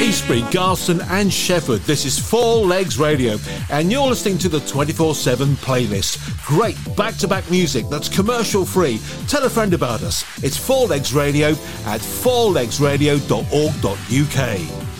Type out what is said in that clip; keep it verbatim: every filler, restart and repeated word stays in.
Eastbury, Garston and Shefford. This is Four Legs Radio and you're listening to the twenty-four seven playlist. Great back-to-back music that's commercial free. Tell a friend about us. It's Four Legs Radio at four legs radio dot org dot U K.